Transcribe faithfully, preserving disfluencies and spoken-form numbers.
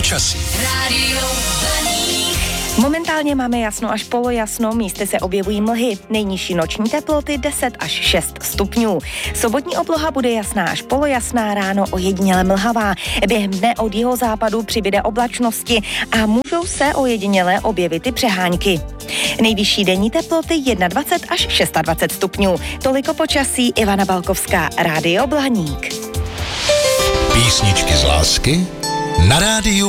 počasí. Rádio Blaník. Momentálně máme jasno až polojasno, místy se objevují mlhy. Nejnižší noční teploty deset až šest stupňů. Sobotní obloha bude jasná až polojasná, ráno ojediněle mlhavá. Během dne od jihozápadu přibyde oblačnosti a můžou se ojediněle objevit i přehánky. Nejvyšší denní teploty dvacet jedna až dvacet šest stupňů. Toliko počasí, Ivana Balkovská, Rádio Blaník. Písničky z lásky na rádiu